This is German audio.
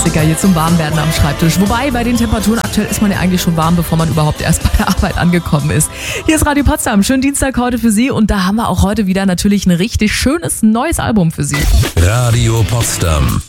Hier zum Warmwerden am Schreibtisch. Wobei, bei den Temperaturen aktuell ist man ja eigentlich schon warm, bevor man überhaupt erst bei der Arbeit angekommen ist. Hier ist Radio Potsdam. Schönen Dienstag heute für Sie. Und da haben wir auch heute wieder natürlich ein richtig schönes neues Album für Sie. Radio Potsdam.